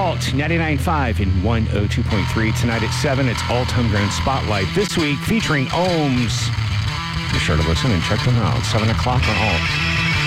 Alt 99.5 and 102.3. Tonight at 7, it's Alt Homegrown Spotlight. This week featuring Ohms. Be sure to listen and check them out. 7 o'clock on Alt.